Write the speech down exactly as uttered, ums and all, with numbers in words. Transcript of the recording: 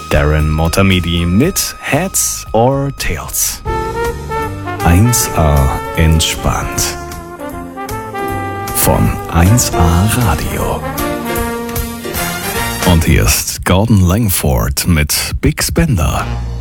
Darren Motamedi mit Heads or Tails. eins A entspannt. Von eins A Radio. Und hier ist Gordon Langford mit Big Spender.